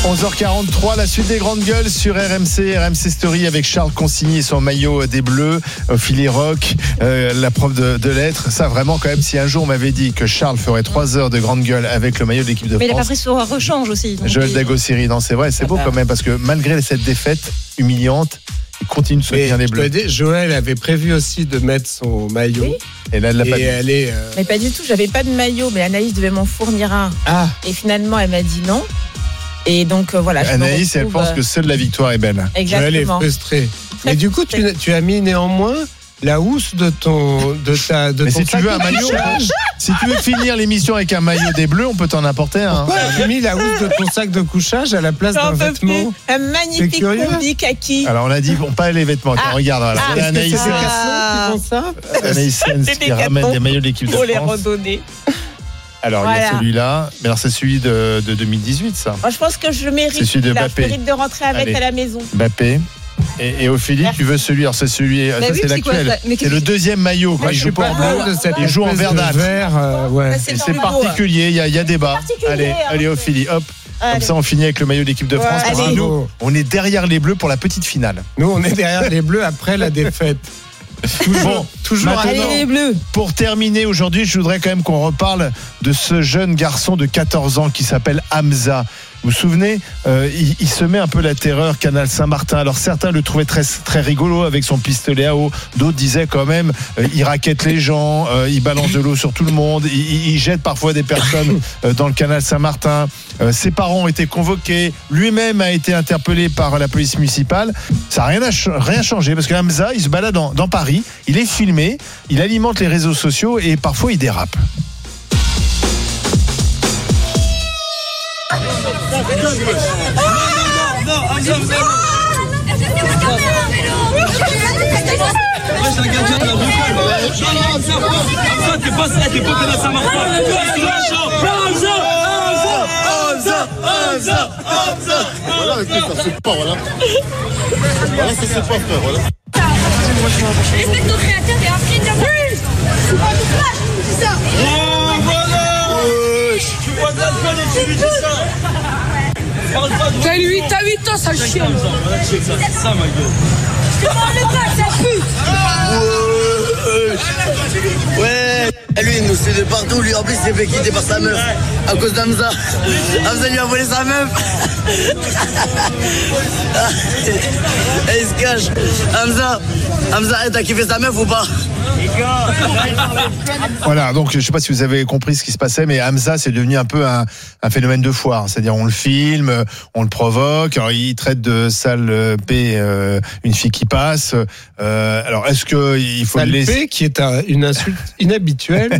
11h43, la suite des grandes gueules sur RMC Story avec Charles Consigny et son maillot des Bleus, Ophélie Roch, la prof de lettres. Ça vraiment quand même, si un jour on m'avait dit que Charles ferait 3 heures de grande gueule avec le maillot de l'équipe de France. Mais il a pas pris sur un rechange aussi. Joël Dagossiri, non c'est vrai, c'est beau quand même parce que malgré cette défaite humiliante, il continue de soutenir les Bleus. Joël avait prévu aussi de mettre son maillot. Oui. Et là, elle l'a pas dit. Mais pas du tout, j'avais pas de maillot, mais Anaïs devait m'en fournir un. Ah. Et finalement, elle m'a dit non. Et donc voilà. Anaïs, elle pense que seule la victoire est belle. Exactement. Joël est frustré. Mais du coup, tu as mis néanmoins la housse de ton si tu veux un maillot, si tu veux finir l'émission avec un maillot des Bleus, on peut t'en apporter un. Pourquoi tu as mis la housse de ton sac de couchage à la place d'un vêtement? Un magnifique combi kaki. Alors on a dit, pas les vêtements. Regarde, voilà. Anaïs qui ramène des maillots de l'équipe de France. Pour les redonner. Alors il y a celui-là, mais alors c'est celui de 2018 ça. Moi je pense que je mérite. C'est celui de Mbappé. Je mérite de rentrer avec à la maison. Mbappé. Et Ophélie, tu veux celui? Alors c'est celui, ça c'est l'actuel. C'est le deuxième maillot. Quand il joue pas en bleu, il joue en verdâtre. C'est particulier. Il y a débat. Allez Ophélie, hop. Comme ça, on finit avec le maillot de l'équipe de France. Nous, on est derrière les Bleus pour la petite finale. Nous, on est derrière les Bleus après la défaite. Toujours les Bleus. Pour terminer aujourd'hui, je voudrais quand même qu'on reparle de ce jeune garçon de 14 ans qui s'appelle Hamza. Vous vous souvenez, il se met un peu la terreur, Canal Saint-Martin. Alors certains le trouvaient très, très rigolo avec son pistolet à eau. D'autres disaient quand même, il raquette les gens, il balance de l'eau sur tout le monde, il jette parfois des personnes dans le Canal Saint-Martin. Ses parents ont été convoqués, lui-même a été interpellé par la police municipale. Ça n'a rien changé parce que Hamza, il se balade dans Paris, il est filmé, il alimente les réseaux sociaux et parfois il dérape. Respecte ton créateur et après de la oui. C'est pas du flash, c'est ça. Tu vois Dalton et tu lui dis ça. T'as 8 ans, sale chien. C'est ça, ma gueule. Je te parle pas, ça pue. Ouais, lui il nous suit de partout, lui en plus il s'est fait quitter par sa meuf à cause d'Hamza. Hamza lui a volé sa meuf. Et il se cache. Hamza, t'as kiffé sa meuf ou pas? Voilà, donc je ne sais pas si vous avez compris ce qui se passait, mais Hamza c'est devenu un peu un phénomène de foire. C'est-à-dire on le filme, on le provoque, alors il traite de sale P une fille qui passe. Alors est-ce qu'il faut sale le laisser P qui est une insulte inhabituelle?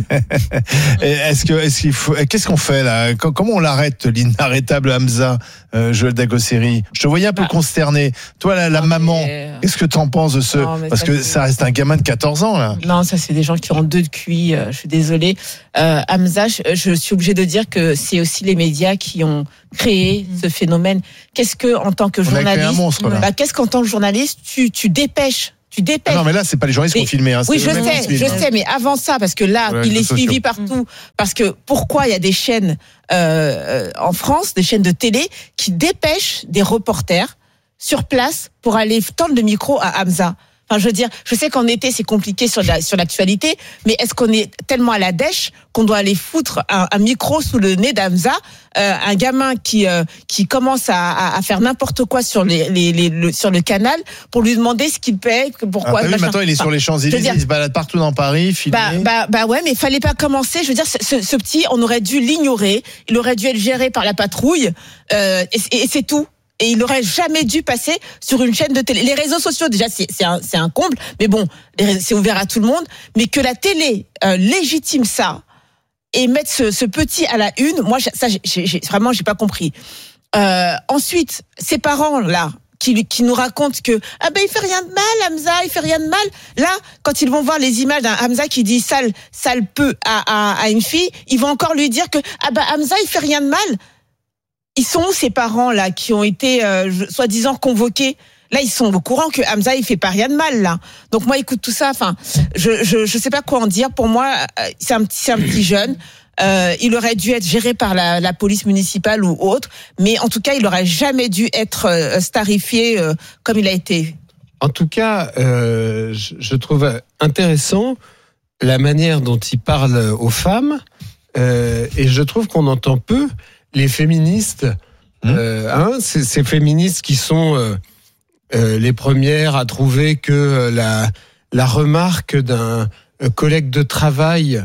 Qu'est-ce qu'on fait là? Comment on l'arrête, l'inarrêtable Hamza? Joël Dagossiri, je te voyais un peu consterné. Toi la maman, qu'est-ce que t'en penses de ce? Parce que ça reste un gamin de 14 ans là. Non, ça c'est des gens qui ont 2 de QI, je suis désolée. Hamza, je suis obligée de dire que c'est aussi les médias qui ont créé ce phénomène. Qu'est-ce que, en tant que journaliste, on a créé un monstre, là. Qu'est-ce qu'en tant que journaliste, tu dépêches? Non mais là c'est pas les journalistes qui ont filmé. Oui je sais, mais avant ça, parce que là il est suivi partout. Parce que pourquoi il y a des chaînes en France, des chaînes de télé qui dépêchent des reporters sur place pour aller tendre le micro à Hamza? Enfin, je veux dire, je sais qu'en été c'est compliqué sur l'actualité, mais est-ce qu'on est tellement à la dèche qu'on doit aller foutre un micro sous le nez d'Hamza, un gamin qui commence à faire n'importe quoi sur sur le canal pour lui demander ce qu'il paie, pourquoi. Maintenant il est sur les Champs-Élysées, il se balade partout dans Paris, filmé. Bah ouais, mais il fallait pas commencer. Je veux dire, ce petit, on aurait dû l'ignorer. Il aurait dû être géré par la patrouille, et c'est tout. Et il n'aurait jamais dû passer sur une chaîne de télé. Les réseaux sociaux, déjà, c'est un comble. Mais bon, c'est ouvert à tout le monde. Mais que la télé légitime ça et mettre ce petit à la une, moi, ça, vraiment, j'ai pas compris. Ensuite, ces parents là qui nous racontent que il fait rien de mal, Hamza, il fait rien de mal. Là, quand ils vont voir les images d'un Hamza qui dit sale peu à une fille, ils vont encore lui dire que Hamza, il fait rien de mal. Ils sont où ces parents là qui ont été soi-disant convoqués? Là, ils sont au courant que Hamza il fait pas rien de mal là. Donc moi, écoute tout ça. Enfin, je sais pas quoi en dire. Pour moi, c'est un petit jeune. Il aurait dû être géré par la police municipale ou autre, mais en tout cas, il aurait jamais dû être starifié comme il a été. En tout cas, je trouve intéressant la manière dont il parle aux femmes, et je trouve qu'on entend peu les féministes. Ces féministes qui sont les premières à trouver que la remarque d'un collègue de travail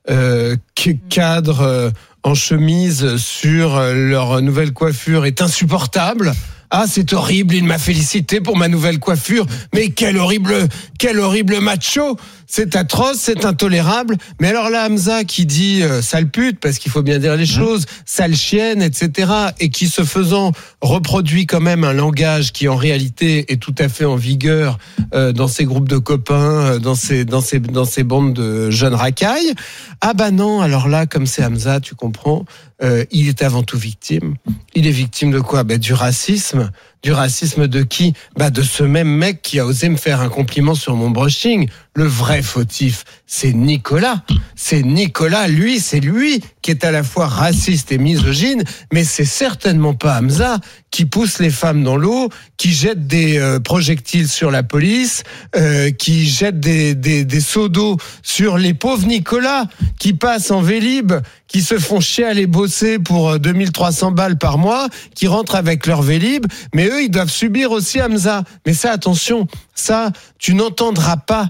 cadre en chemise sur leur nouvelle coiffure est insupportable. Ah, c'est horrible, il m'a félicité pour ma nouvelle coiffure. Mais quel horrible macho. C'est atroce, c'est intolérable. Mais alors là, Hamza qui dit sale pute, parce qu'il faut bien dire les choses, sale chienne, etc. Et qui, se faisant, reproduit quand même un langage qui, en réalité, est tout à fait en vigueur dans ses groupes de copains, dans ses bandes de jeunes racailles. Ah bah non, alors là, comme c'est Hamza, tu comprends, il est avant tout victime. Il est victime de quoi ? Du racisme. Du racisme de qui ? De ce même mec qui a osé me faire un compliment sur mon brushing. Le vrai fautif, c'est Nicolas. C'est Nicolas, c'est lui qui est à la fois raciste et misogyne, mais c'est certainement pas Hamza qui pousse les femmes dans l'eau, qui jette des projectiles sur la police, qui jette des seaux d'eau sur les pauvres Nicolas qui passent en Vélib, qui se font chier à aller bosser pour 2300 balles par mois, qui rentrent avec leur Vélib, mais eux, ils doivent subir aussi Hamza. Mais ça, attention, ça, tu n'entendras pas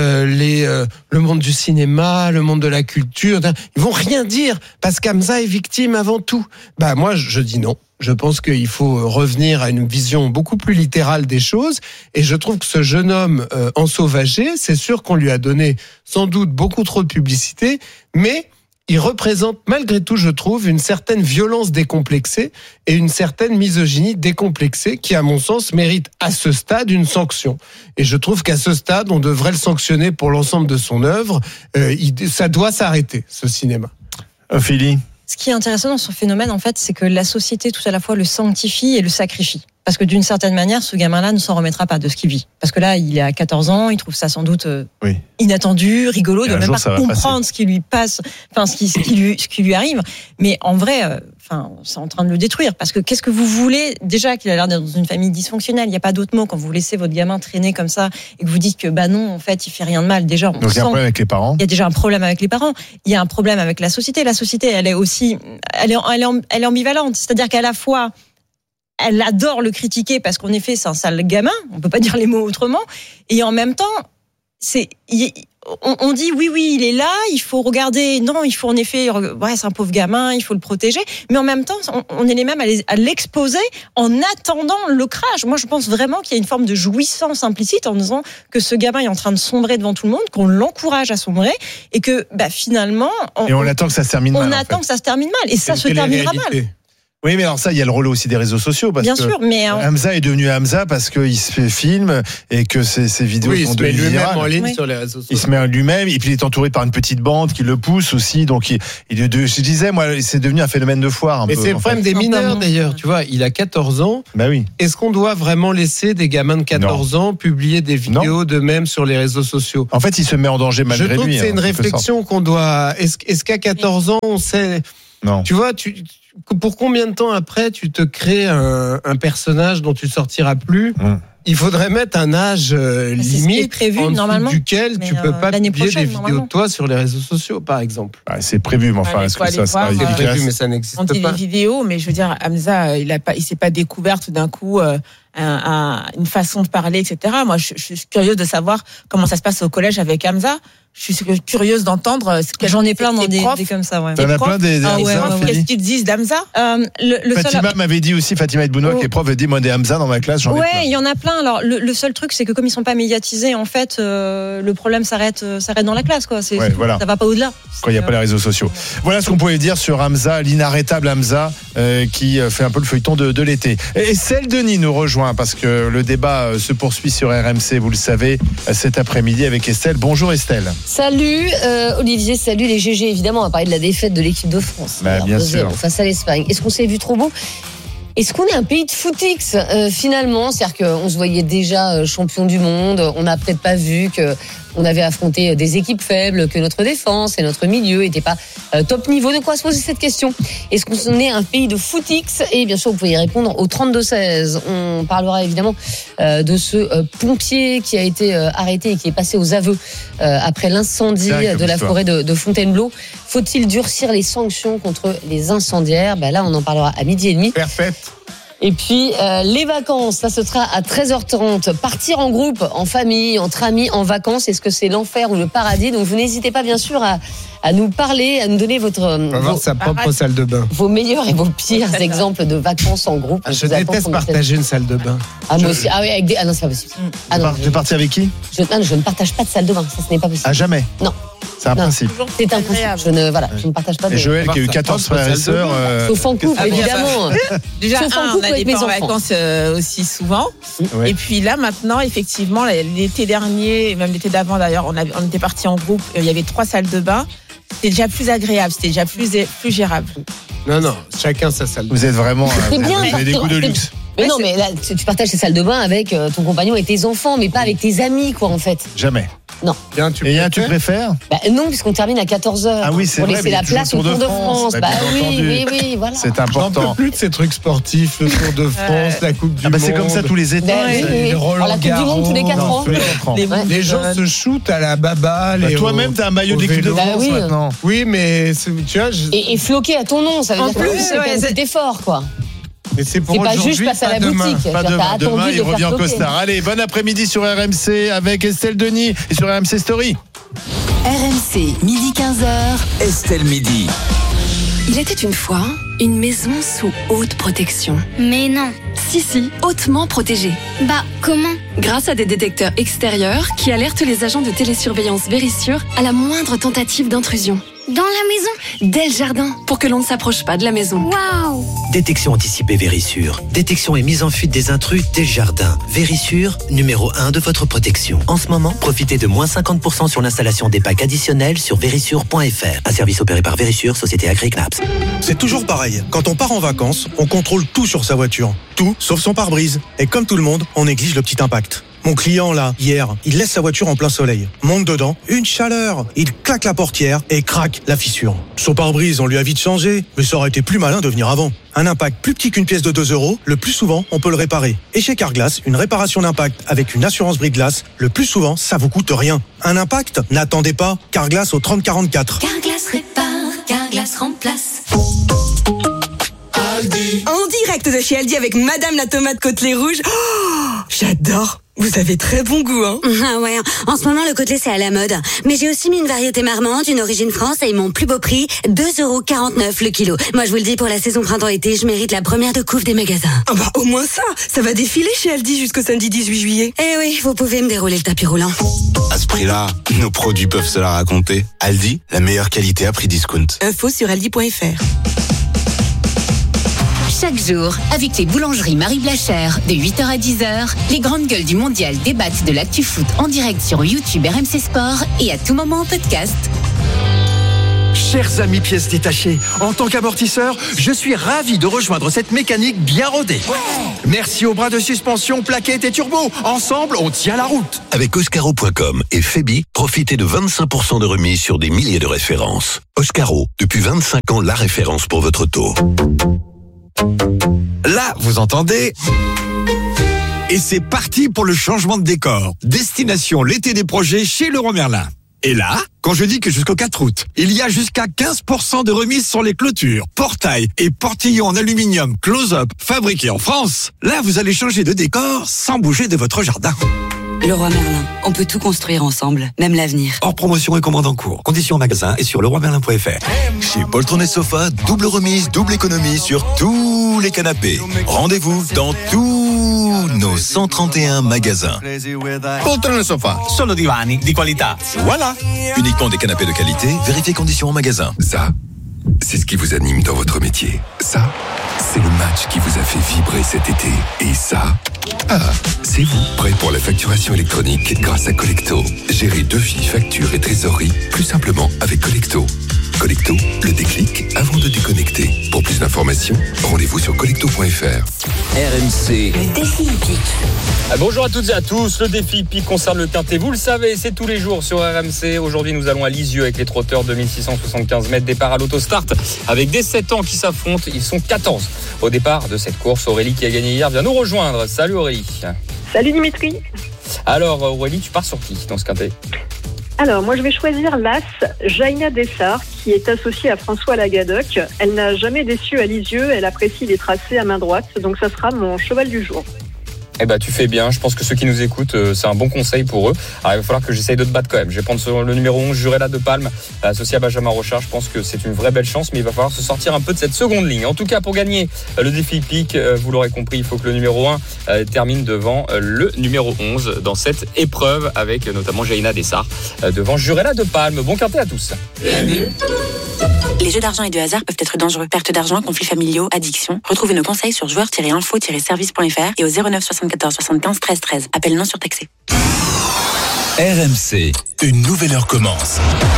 le monde du cinéma, le monde de la culture, ils vont rien dire parce qu'Hamza est victime avant tout. Moi, je dis non. Je pense qu'il faut revenir à une vision beaucoup plus littérale des choses. Et je trouve que ce jeune homme ensauvagé, c'est sûr qu'on lui a donné sans doute beaucoup trop de publicité, mais il représente malgré tout, je trouve, une certaine violence décomplexée et une certaine misogynie décomplexée qui, à mon sens, mérite à ce stade une sanction. Et je trouve qu'à ce stade, on devrait le sanctionner pour l'ensemble de son œuvre. Ça doit s'arrêter, ce cinéma. Ophélie. Ce qui est intéressant dans ce phénomène, en fait, c'est que la société tout à la fois le sanctifie et le sacrifie. Parce que d'une certaine manière, ce gamin-là ne s'en remettra pas de ce qu'il vit. Parce que là, il est à 14 ans, il trouve ça sans doute inattendu, rigolo, de même pas comprendre ce qui lui passe, ce qui lui arrive. Mais en vrai, c'est en train de le détruire. Parce que qu'est-ce que vous voulez ? Déjà qu'il a l'air d'être dans une famille dysfonctionnelle, il n'y a pas d'autre mot quand vous laissez votre gamin traîner comme ça et que vous dites que non, en fait, il fait rien de mal. Déjà, donc il y a un problème avec les parents. Il y a déjà un problème avec les parents. Il y a un problème avec la société. La société, elle est ambivalente. C'est-à-dire qu'à la fois, elle adore le critiquer parce qu'en effet, c'est un sale gamin. On peut pas dire les mots autrement. Et en même temps, on dit oui, il est là, il faut regarder. Non, il faut en effet, c'est un pauvre gamin, il faut le protéger. Mais en même temps, on est les mêmes à l'exposer en attendant le crash. Moi, je pense vraiment qu'il y a une forme de jouissance implicite en disant que ce gamin est en train de sombrer devant tout le monde, qu'on l'encourage à sombrer et que finalement, on attend que ça se termine mal. On attend que ça se termine mal et ça se terminera mal. Oui, mais alors ça, il y a le rôle aussi des réseaux sociaux. Bien sûr, mais Hamza est devenu Hamza parce qu'il se fait film et que ses vidéos sont devenues virales. En ligne sur les réseaux sociaux. Il se met lui-même et puis il est entouré par une petite bande qui le pousse aussi. Donc, je disais, moi, c'est devenu un phénomène de foire. Mais c'est le problème des mineurs d'ailleurs. Tu vois, il a 14 ans. Oui. Est-ce qu'on doit vraiment laisser des gamins de 14 ans publier des vidéos d'eux-mêmes sur les réseaux sociaux ? En fait, il se met en danger malgré lui. Je trouve que c'est une réflexion qu'on doit. Est-ce qu'à 14 ans, on sait. Non. Tu vois, pour combien de temps après tu te crées un personnage dont tu sortiras plus ? Il faudrait mettre un âge limite prévu, en normalement, duquel tu peux pas publier des vidéos de toi sur les réseaux sociaux, par exemple. C'est prévu, mais enfin, est-ce que ça c'est prévu, mais ça n'existe pas. On dit des vidéos, mais je veux dire, Hamza, il s'est pas découvert tout d'un coup une façon de parler, etc. Moi, je suis curieuse de savoir comment ça se passe au collège avec Hamza. Je suis curieuse d'entendre ce que j'en ai plein dans des comme ça. T'en as plein des qu'est-ce qu'ils disent d'Hamza Fatima m'avait dit aussi, Fatima Edbounoua, qui est prof, elle dit, moi des Hamza dans ma classe, j'en ai plein. Il y en a plein. Alors le seul truc, c'est que comme ils sont pas médiatisés, en fait, le problème s'arrête dans la classe, quoi. Ça va pas au-delà. Quand il n'y a pas les réseaux sociaux. Voilà ce qu'on pouvait dire sur Hamza, l'inarrêtable Hamza, qui fait un peu le feuilleton de l'été. Et Estelle Denis nous rejoint parce que le débat se poursuit sur RMC, vous le savez, cet après-midi avec Estelle. Bonjour Estelle. Salut Olivier, salut les GG. Évidemment, on va parler de la défaite de l'équipe de France. Bien sûr. Face à l'Espagne. Est-ce qu'on s'est vu trop beau ? Est-ce qu'on est un pays de footix finalement ? C'est-à-dire qu'on se voyait déjà champion du monde. On n'a peut-être pas vu que on avait affronté des équipes faibles, que notre défense et notre milieu n'étaient pas top niveau. De quoi se poser cette question? Est-ce qu'on est un pays de footix? Et bien sûr, vous pouvez y répondre au 32-16. On parlera évidemment de ce pompier qui a été arrêté et qui est passé aux aveux après l'incendie de la forêt de Fontainebleau. Faut-il durcir les sanctions contre les incendiaires? Là, on en parlera à 12h30. Parfait. Et puis, les vacances, ça se sera à 13h30. Partir en groupe, en famille, entre amis, en vacances, est-ce que c'est l'enfer ou le paradis? Donc, vous n'hésitez pas, bien sûr, à nous parler, à nous donner sa propre salle de bain. Vos meilleurs et vos pires exemples de vacances en groupe. Je déteste partager une salle de bain. Moi aussi. Ah oui, avec des... Ah non, c'est pas possible. Ah non, tu es parti avec qui? Je ne partage pas de salle de bain. Ça, ce n'est pas possible. Ah, jamais? Non. C'est un principe. C'est un principe. Je ne partage pas de... Et Joël, qui a eu 14 frères et sœurs... Sauf en couple, évidemment. Déjà, on n'allait pas en vacances aussi souvent. Ouais. Et puis là, maintenant, effectivement, l'été dernier, et même l'été d'avant d'ailleurs, on était partis en groupe. Il y avait 3 salles de bain. C'était déjà plus agréable, c'était déjà plus gérable. Non, chacun sa salle de bain. Vous êtes vraiment... C'est bien, vous avez des goûts de luxe. Mais non, mais là, tu partages tes salles de bain avec ton compagnon et tes enfants, mais pas avec tes amis, quoi, en fait. Jamais. Non. Tu préfères? Non, puisqu'on termine à 14h. Ah oui, c'est pour vrai. laisser la place au Tour de France. Oui, voilà. C'est J'en important. peux plus de ces trucs sportifs, le Tour de France, la Coupe du Monde. C'est comme ça tous les étés. Les Roland La Coupe du Monde tous les 4 ans. Les gens se shootent à la baballe. Toi-même, t'as un maillot de l'équipe de France maintenant. Oui, mais tu vois... Et floqué à ton nom, ça veut dire que c'était fort, quoi. Mais c'est pour pas juste passer à la boutique. Pas demain, il revient en costard. Allez, bon après-midi sur RMC avec Estelle Denis et sur RMC Story. RMC, midi 15h. Estelle Midi. Il était une fois une maison sous haute protection. Mais non. Si, hautement protégée. Bah, comment? Grâce à des détecteurs extérieurs qui alertent les agents de télésurveillance Vérissure à la moindre tentative d'intrusion. Dans la maison? Dès le jardin, pour que l'on ne s'approche pas de la maison. Waouh! Détection anticipée Vérissure. Détection et mise en fuite des intrus dès le jardin. Vérissure, numéro 1 de votre protection. En ce moment, profitez de moins 50% sur l'installation des packs additionnels sur vérissure.fr. Un service opéré par Vérissure, société agréée CNAPS. C'est toujours pareil. Quand on part en vacances, on contrôle tout sur sa voiture. Tout, sauf son pare-brise. Et comme tout le monde, on néglige le petit impact. Mon client, là, hier, il laisse sa voiture en plein soleil. Monte dedans, une chaleur. Il claque la portière et craque la fissure. Son pare-brise, on lui a vite changé, mais ça aurait été plus malin de venir avant. Un impact plus petit qu'une pièce de 2 €, le plus souvent, on peut le réparer. Et chez Carglass, une réparation d'impact avec une assurance bris-glace, le plus souvent, ça vous coûte rien. Un impact? N'attendez pas. Carglass au 3044. Carglass répare, Carglass remplace. Aldi. En direct de chez Aldi avec Madame la tomate côtelée rouge. Oh, j'adore. Vous avez très bon goût, hein? Ah ouais, en ce moment le côtelé c'est à la mode. Mais j'ai aussi mis une variété marmande, une origine France et mon plus beau prix, 2,49 € le kilo. Moi je vous le dis, pour la saison printemps-été, je mérite la première de couve des magasins. Ah bah au moins ça va défiler chez Aldi jusqu'au samedi 18 juillet. Eh oui, vous pouvez me dérouler le tapis roulant. À ce prix-là, nos produits peuvent se la raconter. Aldi, la meilleure qualité à prix discount. Info sur aldi.fr. Chaque jour, avec les boulangeries Marie Blachère, de 8h à 10h, les grandes gueules du mondial débattent de l'actu foot en direct sur YouTube RMC Sport et à tout moment en podcast. Chers amis pièces détachées, en tant qu'amortisseur, je suis ravi de rejoindre cette mécanique bien rodée. Merci aux bras de suspension, plaquettes et turbo. Ensemble, on tient la route. Avec Oscaro.com et Febi, profitez de 25% de remise sur des milliers de références. Oscaro, depuis 25 ans, la référence pour votre auto. Là, vous entendez? Et c'est parti pour le changement de décor. Destination l'été des projets chez Leroy Merlin. Et là, quand je dis que jusqu'au 4 août, il y a jusqu'à 15% de remise sur les clôtures, portails et portillons en aluminium close-up fabriqués en France, là vous allez changer de décor sans bouger de votre jardin. Leroy Merlin, on peut tout construire ensemble, même l'avenir. Hors promotion et commande en cours. Conditions en magasin et sur leroymerlin.fr. Chez Poltron et Sofa, double remise, double économie sur tous les canapés. Rendez-vous dans tous nos 131 magasins. Poltron et Sofa, solo divani di qualità. Voilà. Uniquement des canapés de qualité, vérifiez conditions en magasin. Ça, c'est ce qui vous anime dans votre métier. Ça, c'est le match qui vous a fait vibrer cet été. Et ça, c'est vous, prêt pour la facturation électronique grâce à Collecto. Gérez devis, factures et trésorerie plus simplement avec Collecto. Collecto, le déclic avant de déconnecter. Pour plus d'informations, rendez-vous sur collecto.fr. RMC. Le défi hippique. Bonjour à toutes et à tous. Le défi hippique concerne le quintet. Vous le savez, c'est tous les jours sur RMC. Aujourd'hui, nous allons à Lisieux avec les trotteurs 2675 mètres. Départ à l'autostart avec des 7 ans qui s'affrontent. Ils sont 14 au départ de cette course. Aurélie, qui a gagné hier, vient nous rejoindre. Salut Aurélie. Salut Dimitri. Alors Aurélie, tu pars sur qui dans ce quintet ? Alors moi je vais choisir l'As Jaina Dessart qui est associée à François Lagadoc. Elle n'a jamais déçu à Lisieux, elle apprécie les tracés à main droite, donc ça sera mon cheval du jour. Eh ben, tu fais bien. Je pense que ceux qui nous écoutent, c'est un bon conseil pour eux. Alors, il va falloir que j'essaye de te battre quand même. Je vais prendre le numéro 11, Jurella de Palme, associé à Benjamin Rochard. Je pense que c'est une vraie belle chance, mais il va falloir se sortir un peu de cette seconde ligne. En tout cas, pour gagner le défi hippique, vous l'aurez compris, il faut que le numéro 1 termine devant le numéro 11 dans cette épreuve, avec notamment Jaina Dessart devant Jurella de Palme. Bon quintet à tous. Les jeux d'argent et de hasard peuvent être dangereux. Perte d'argent, conflits familiaux, addiction. Retrouvez nos conseils sur joueurs-info-service.fr et au 09 74 75 13 13. Appel non surtaxé. RMC, une nouvelle heure commence.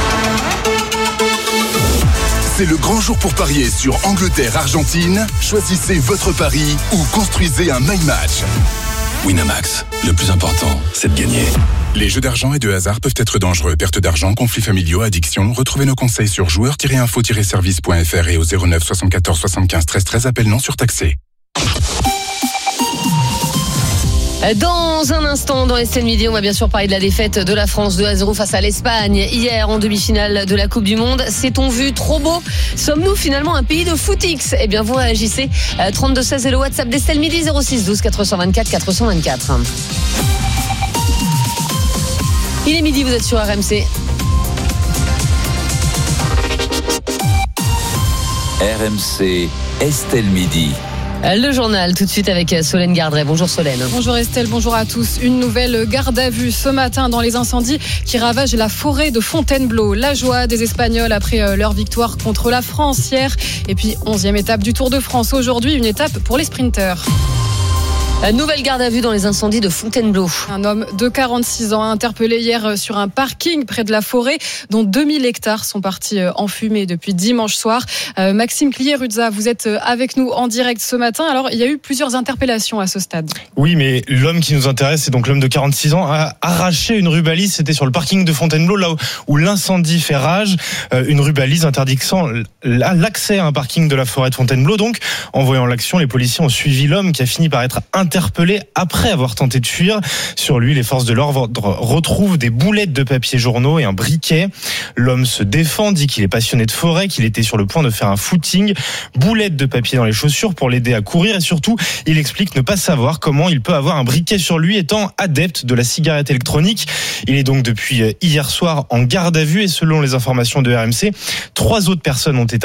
C'est le grand jour pour parier sur Angleterre-Argentine. Choisissez votre pari ou construisez un my match. Winamax, le plus important, c'est de gagner. Les jeux d'argent et de hasard peuvent être dangereux. Perte d'argent, conflits familiaux, addiction. Retrouvez nos conseils sur joueurs-info-service.fr et au 09 74 75 13 13. Appel non surtaxé. Dans un instant, dans Estelle Midi, on va bien sûr parler de la défaite de la France 2-0 face à l'Espagne hier en demi-finale de la Coupe du Monde. S'est-on vu trop beau ? Sommes-nous finalement un pays de footix ? Eh bien, vous réagissez 32-16 et le WhatsApp d'Estelle Midi 06 12 424 424. Il est midi, vous êtes sur RMC. RMC, Estelle Midi. Le journal tout de suite avec Solène Gardret. Bonjour Solène. Bonjour Estelle, bonjour à tous. Une nouvelle garde à vue ce matin dans les incendies qui ravagent la forêt de Fontainebleau. La joie des Espagnols après leur victoire contre la France hier. Et puis 11e étape du Tour de France aujourd'hui, une étape pour les sprinteurs. Nouvelle garde à vue dans les incendies de Fontainebleau. Un homme de 46 ans interpellé hier sur un parking près de la forêt dont 2000 hectares sont partis en fumée depuis dimanche soir. Maxime Clier-Ruzza, vous êtes avec nous en direct ce matin. Alors, il y a eu plusieurs interpellations à ce stade. Oui, mais l'homme qui nous intéresse, c'est donc l'homme de 46 ans, a arraché une rubalise. C'était sur le parking de Fontainebleau, là où l'incendie fait rage. Une rubalise interdisant l'accès à un parking de la forêt de Fontainebleau. Donc, en voyant l'action, les policiers ont suivi l'homme qui a fini par être interpellé après avoir tenté de fuir. Sur lui, les forces de l'ordre retrouvent des boulettes de papier journaux et un briquet. L'homme se défend, dit qu'il est passionné de forêt, qu'il était sur le point de faire un footing. Boulettes de papier dans les chaussures pour l'aider à courir et surtout, il explique ne pas savoir comment il peut avoir un briquet sur lui étant adepte de la cigarette électronique. Il est donc depuis hier soir en garde à vue et selon les informations de RMC, 3 autres personnes ont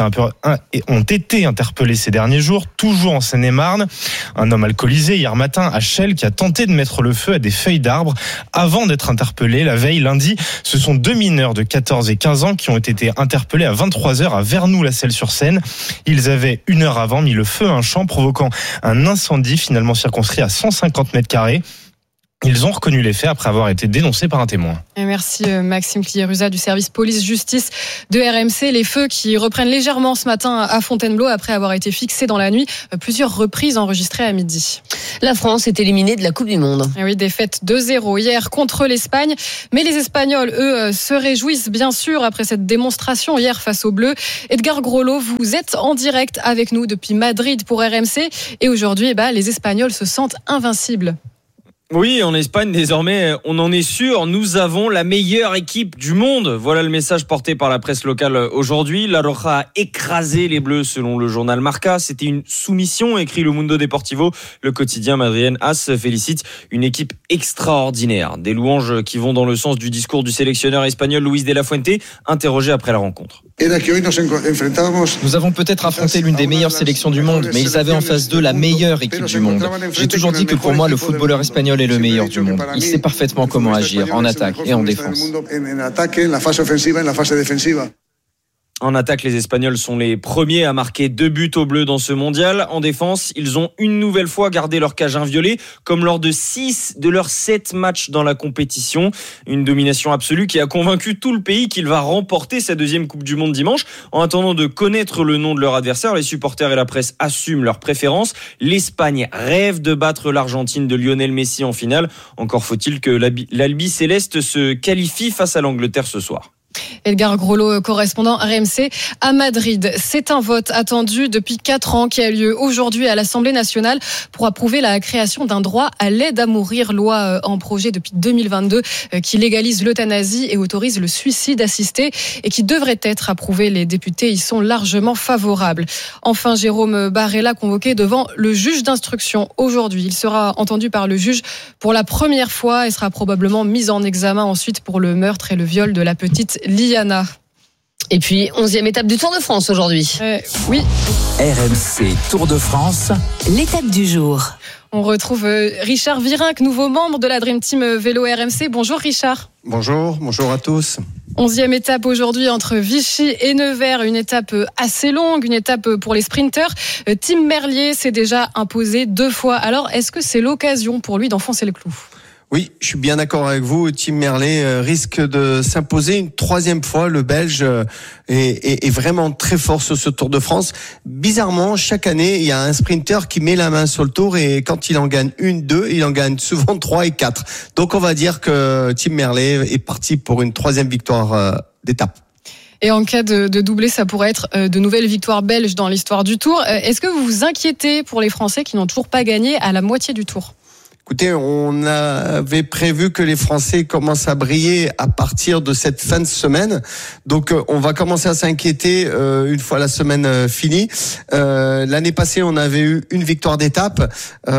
été interpellées ces derniers jours, toujours en Seine-et-Marne. Un homme alcoolisé hier matin à Chelles qui a tenté de mettre le feu à des feuilles d'arbres avant d'être interpellé la veille lundi. Ce sont 2 mineurs de 14 et 15 ans qui ont été interpellés à 23h à Vernoux-la-Selle-sur-Seine. Ils avaient 1 heure avant mis le feu à un champ provoquant un incendie finalement circonscrit à 150 mètres carrés. Ils ont reconnu les faits après avoir été dénoncés par un témoin. Et merci Maxime Clier-Ruzza du service police-justice de RMC. Les feux qui reprennent légèrement ce matin à Fontainebleau après avoir été fixés dans la nuit. Plusieurs reprises enregistrées à midi. La France est éliminée de la Coupe du Monde. Et oui, défaite 2-0 hier contre l'Espagne. Mais les Espagnols, eux, se réjouissent bien sûr après cette démonstration hier face aux Bleus. Edgar Grollo, vous êtes en direct avec nous depuis Madrid pour RMC. Et aujourd'hui, les Espagnols se sentent invincibles. Oui, en Espagne, désormais, on en est sûr, nous avons la meilleure équipe du monde. Voilà le message porté par la presse locale aujourd'hui. La Roja a écrasé les Bleus selon le journal Marca. C'était une soumission, écrit le Mundo Deportivo. Le quotidien madrilène AS félicite une équipe extraordinaire. Des louanges qui vont dans le sens du discours du sélectionneur espagnol Luis de la Fuente, interrogé après la rencontre. Nous avons peut-être affronté l'une des meilleures sélections du monde, mais ils avaient en face d'eux la meilleure équipe du monde. J'ai toujours dit que pour moi, le footballeur espagnol est le meilleur du monde. Il sait parfaitement comment agir en attaque et en défense. En attaque, les Espagnols sont les premiers à marquer 2 buts au bleu dans ce mondial. En défense, ils ont une nouvelle fois gardé leur cage inviolée, comme lors de 6 de leurs 7 matchs dans la compétition. Une domination absolue qui a convaincu tout le pays qu'il va remporter sa 2e Coupe du Monde dimanche. En attendant de connaître le nom de leur adversaire, les supporters et la presse assument leurs préférences. L'Espagne rêve de battre l'Argentine de Lionel Messi en finale. Encore faut-il que l'Albi Céleste se qualifie face à l'Angleterre ce soir. Edgar Grolot, correspondant RMC à Madrid. C'est un vote attendu depuis 4 ans qui a lieu aujourd'hui à l'Assemblée nationale pour approuver la création d'un droit à l'aide à mourir, loi en projet depuis 2022 qui légalise l'euthanasie et autorise le suicide assisté et qui devrait être approuvé. Les députés y sont largement favorables. Enfin, Jérôme Barella convoqué devant le juge d'instruction aujourd'hui. Il sera entendu par le juge pour la première fois et sera probablement mis en examen ensuite pour le meurtre et le viol de la petite Liana. Et puis, 11e étape du Tour de France aujourd'hui. Oui. RMC Tour de France. L'étape du jour. On retrouve Richard Virenque, nouveau membre de la Dream Team Vélo RMC. Bonjour Richard. Bonjour à tous. 11e étape aujourd'hui entre Vichy et Nevers, une étape assez longue, une étape pour les sprinteurs. Tim Merlier s'est déjà imposé 2 fois. Alors, est-ce que c'est l'occasion pour lui d'enfoncer le clou ? Oui, je suis bien d'accord avec vous. Tim Merlier risque de s'imposer une 3e fois. Le Belge est vraiment très fort sur ce Tour de France. Bizarrement, chaque année, il y a un sprinter qui met la main sur le Tour et quand il en gagne 1, 2, il en gagne souvent 3 et 4. Donc on va dire que Tim Merlier est parti pour une 3e victoire d'étape. Et en cas de doublé, ça pourrait être de nouvelles victoires belges dans l'histoire du Tour. Est-ce que vous vous inquiétez pour les Français qui n'ont toujours pas gagné à la moitié du Tour ? Écoutez, on avait prévu que les Français commencent à briller à partir de cette fin de semaine. Donc, on va commencer à s'inquiéter une fois la semaine finie. L'année passée, on avait eu une victoire d'étape,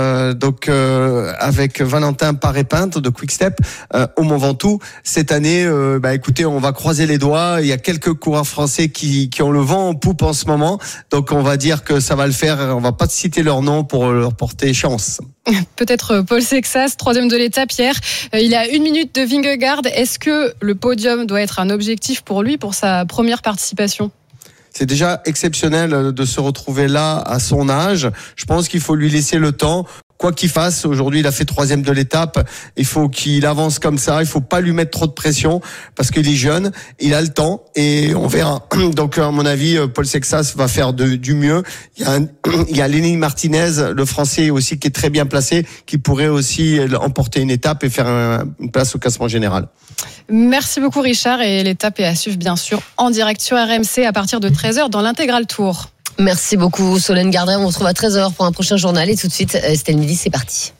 avec Valentin Paré-Peintre de Quick-Step au Mont Ventoux. Cette année, écoutez, on va croiser les doigts. Il y a quelques coureurs français qui ont le vent en poupe en ce moment. Donc, on va dire que ça va le faire. On va pas citer leur nom pour leur porter chance. Peut-être Paul Sexas, 3e de l'étape hier. Il est à 1 minute de Vingegaard. Est-ce que le podium doit être un objectif pour lui pour sa première participation ? C'est déjà exceptionnel de se retrouver là à son âge. Je pense qu'il faut lui laisser le temps. Quoi qu'il fasse, aujourd'hui il a fait 3e de l'étape, il faut qu'il avance comme ça, il faut pas lui mettre trop de pression parce qu'il est jeune, il a le temps et on verra. Donc à mon avis, Paul Sexas va faire du mieux. Il y a Lenny Martinez, le Français aussi qui est très bien placé, qui pourrait aussi emporter une étape et faire une place au classement général. Merci beaucoup Richard et l'étape est à suivre bien sûr en direct sur RMC à partir de 13h dans l'intégral Tour. Merci beaucoup Solène Gardret, on se retrouve à 13h pour un prochain journal et tout de suite Estelle Midi, c'est parti.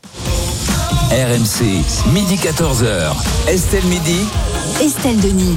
RMC, midi 14h. Estelle Midi. Estelle Denis.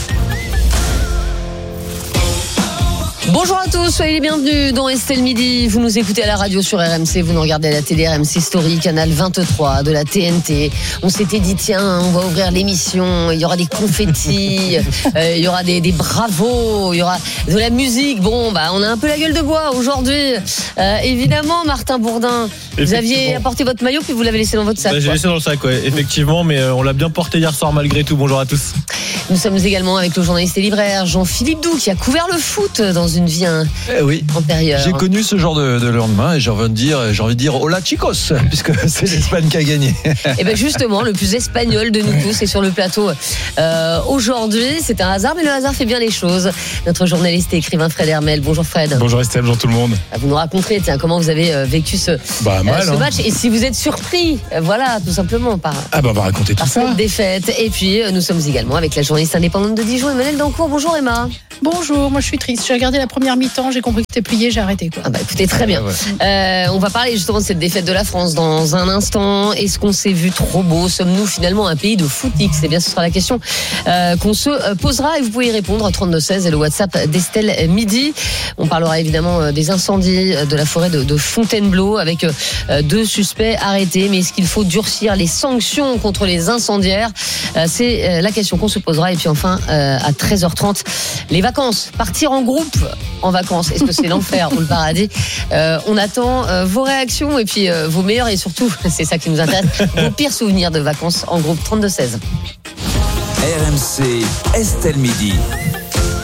Bonjour à tous, soyez les bienvenus dans Estelle Midi. Vous nous écoutez à la radio sur RMC, vous nous regardez à la télé RMC Story, canal 23 de la TNT. On s'était dit tiens, on va ouvrir l'émission, il y aura des confettis, il y aura des bravos, il y aura de la musique. Bon, on a un peu la gueule de bois aujourd'hui. Évidemment, Martin Bourdin, vous aviez apporté votre maillot puis vous l'avez laissé dans votre sac. J'ai laissé dans le sac, ouais, effectivement, mais on l'a bien porté hier soir malgré tout. Bonjour à tous. Nous sommes également avec le journaliste et libraire Jean-Philippe Doux qui a couvert le foot dans une vie antérieure. J'ai connu ce genre de lendemain et j'ai envie de dire hola chicos, puisque c'est l'Espagne qui a gagné. Et bien justement, le plus espagnol de nous tous est sur le plateau aujourd'hui. C'est un hasard, mais le hasard fait bien les choses. Notre journaliste et écrivain Fred Hermel. Bonjour Fred. Bonjour Estelle, bonjour tout le monde. Vous nous raconterez comment vous avez vécu ce match et si vous êtes surpris, voilà, tout simplement par on va raconter tout ça. Cette défaite. Et puis nous sommes également avec la journaliste indépendante de Dijon, Emmanuelle Dancourt. Bonjour Emma. Bonjour, moi je suis triste. J'ai regardé la première mi-temps, j'ai compris que t'es plié, j'ai arrêté quoi. Écoutez, très bien. On va parler justement de cette défaite de la France dans un instant. Est-ce qu'on s'est vu trop beau ? Sommes-nous finalement un pays de footix ? Eh bien, ce sera la question qu'on se posera et vous pouvez y répondre. 32-16 et le WhatsApp d'Estelle Midi. On parlera évidemment des incendies de la forêt de Fontainebleau avec 2 suspects arrêtés. Mais est-ce qu'il faut durcir les sanctions contre les incendiaires ? C'est la question qu'on se posera. Et puis enfin, à 13h30, les vacances. Partir en groupe en vacances. Est-ce que c'est l'enfer ou le paradis ? On attend vos réactions et puis vos meilleurs et surtout, c'est ça qui nous intéresse, vos pires souvenirs de vacances en groupe. 32-16. RMC, Estelle Midi.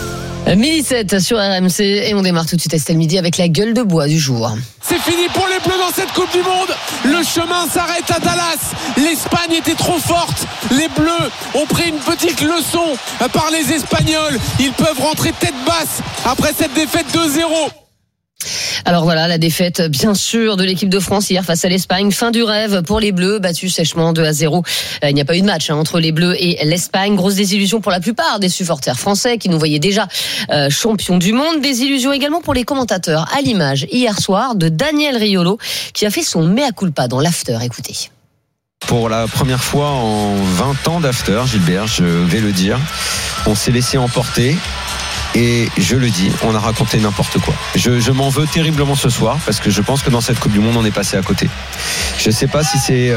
7 sur RMC et on démarre tout de suite Estelle Midi avec la gueule de bois du jour. C'est fini pour les Bleus dans cette Coupe du Monde. Le chemin s'arrête à Dallas. L'Espagne était trop forte. Les Bleus ont pris une petite leçon par les Espagnols. Ils peuvent rentrer tête basse après cette défaite 2-0. Alors voilà, la défaite bien sûr de l'équipe de France hier face à l'Espagne. Fin du rêve pour les Bleus, battus sèchement 2-0. Il n'y a pas eu de match entre les Bleus et l'Espagne. Grosse désillusion pour la plupart des supporters français qui nous voyaient déjà champions du monde. Désillusion également pour les commentateurs, à l'image hier soir de Daniel Riolo qui a fait son mea culpa dans l'after. Écoutez. Pour la première fois en 20 ans d'after, Gilbert, je vais le dire, on s'est laissé emporter. Et je le dis, on a raconté n'importe quoi. Je m'en veux terriblement ce soir parce que je pense que dans cette Coupe du Monde, on est passé à côté. Je ne sais pas si c'est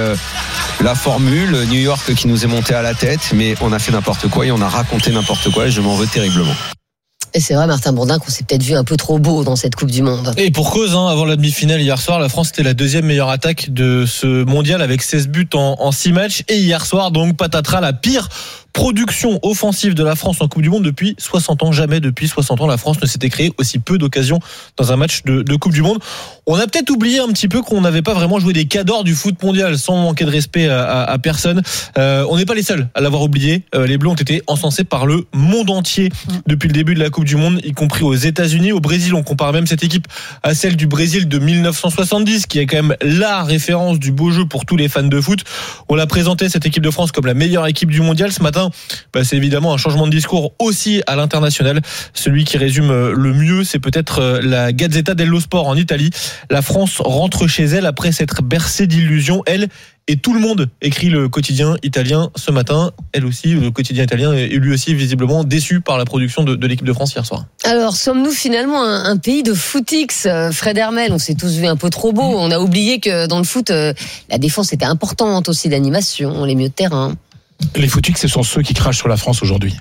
la formule New York qui nous est montée à la tête, mais on a fait n'importe quoi et on a raconté n'importe quoi et je m'en veux terriblement. Et c'est vrai, Martin Bourdin, qu'on s'est peut-être vu un peu trop beau dans cette Coupe du Monde. Et pour cause, avant la demi-finale hier soir, la France était la deuxième meilleure attaque de ce mondial avec 16 buts en 6 matchs. Et hier soir, donc, patatras, la pire production offensive de la France en Coupe du Monde depuis 60 ans. Jamais depuis 60 ans, la France ne s'était créée aussi peu d'occasions dans un match de Coupe du Monde. On a peut-être oublié un petit peu qu'on n'avait pas vraiment joué des cadors du foot mondial, sans manquer de respect à personne. On n'est pas les seuls à l'avoir oublié. Les Bleus ont été encensés par le monde entier depuis le début de la Coupe du Monde, y compris aux États-Unis. Au Brésil, on compare même cette équipe à celle du Brésil de 1970, qui est quand même la référence du beau jeu pour tous les fans de foot. On l'a présenté, cette équipe de France, comme la meilleure équipe du mondial. Ce matin, c'est évidemment un changement de discours aussi à l'international. Celui qui résume le mieux, c'est peut-être la Gazzetta dello Sport en Italie. La France rentre chez elle après s'être bercée d'illusions. Elle et tout le monde, écrit le quotidien italien ce matin. Elle aussi, le quotidien italien est lui aussi visiblement déçu par la production de l'équipe de France hier soir. Alors, sommes-nous finalement un pays de footix, Fred Hermel? On s'est tous vu un peu trop beau. On a oublié que dans le foot, la défense était importante aussi, l'animation, les milieux de terrain. Les footix, ce sont ceux qui crachent sur la France aujourd'hui.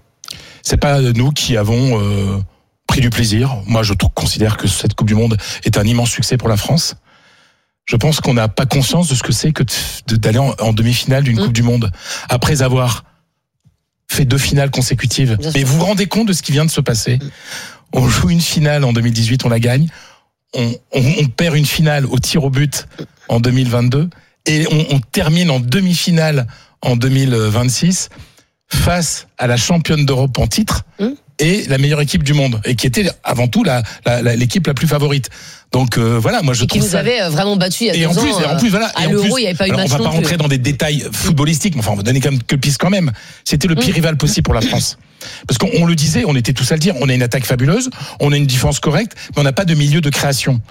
C'est pas nous qui avons pris du plaisir. Moi, je considère que cette Coupe du Monde est un immense succès pour la France. Je pense qu'on n'a pas conscience de ce que c'est que d'aller en demi-finale d'une Coupe du Monde après avoir fait 2 finales consécutives. Mais vous vous rendez compte de ce qui vient de se passer? On joue une finale en 2018, on la gagne. On perd une finale au tir au but en 2022 et on termine en demi-finale en 2026 face à la championne d'Europe en titre et la meilleure équipe du monde, et qui était avant tout l'équipe la plus favorite. Donc voilà, moi je trouve ça. Qui nous avait vraiment battu il y a 2 ans. En plus, voilà. À l'Euro, il n'y avait pas eu de match. On va pas rentrer dans des détails footballistiques, mais enfin, on va donner quelques pistes quand même. C'était le pire rival possible pour la France. Parce qu'on le disait, on était tous à le dire, on a une attaque fabuleuse, on a une défense correcte, mais on n'a pas de milieu de création.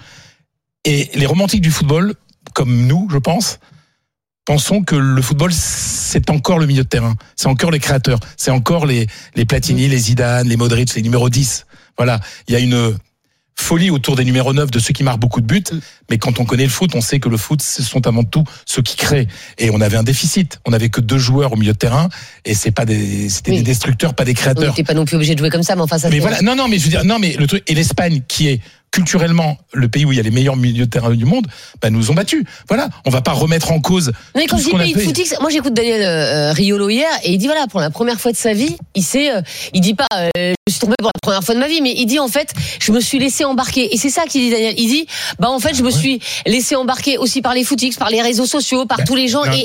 Et les romantiques du football, comme nous, je pense, pensons que le football, c'est encore le milieu de terrain. C'est encore les créateurs. C'est encore les Platini, les Zidane, les Modric, les numéros 10. Voilà. Il y a une folie autour des numéros 9 de ceux qui marquent beaucoup de buts. Mais quand on connaît le foot, on sait que le foot, ce sont avant tout ceux qui créent. Et on avait un déficit. On n'avait que 2 joueurs au milieu de terrain. Et c'était des destructeurs, pas des créateurs. On n'était pas non plus obligé de jouer comme ça, mais enfin, ça. Mais voilà. Non, mais je veux dire, mais le truc, et l'Espagne, qui est culturellement le pays où il y a les meilleurs milieux de terrain du monde, nous ont battus. Voilà, on va pas remettre en cause. Mais quand je dis pays de footix, moi j'écoute Daniel Riolo hier et il dit voilà, pour la première fois de sa vie, il dit pas je suis tombé pour la première fois de ma vie, mais il dit en fait je me suis laissé embarquer, et c'est ça qu'il dit Daniel. Il dit en fait je me suis laissé embarquer aussi par les footix, par les réseaux sociaux, par tous les gens, et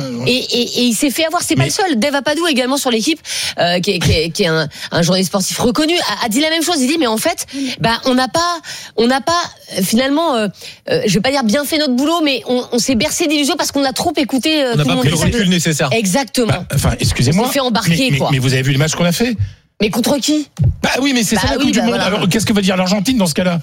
il s'est fait avoir. C'est pas le seul. Dave Apadou également sur l'équipe, qui est un journaliste sportif reconnu, a dit la même chose. Il dit mais en fait on n'a pas finalement, je vais pas dire bien fait notre boulot, mais on s'est bercé d'illusions parce qu'on a trop écouté. On n'a pas pris le recul nécessaire. Exactement. Excusez-moi. On s'est fait embarquer, quoi. Mais vous avez vu le match qu'on a fait? Mais contre qui? Oui, mais c'est ça la Coupe du Monde. Voilà. Alors qu'est-ce que va dire l'Argentine dans ce cas-là?